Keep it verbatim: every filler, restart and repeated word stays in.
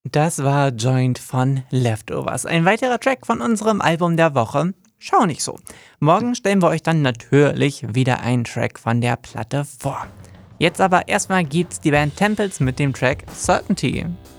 Das war Joint von Leftovers. Ein weiterer Track von unserem Album der Woche. Schau nicht so. Morgen stellen wir euch dann natürlich wieder einen Track von der Platte vor. Jetzt aber erstmal gibt's die Band Temples mit dem Track Certainty.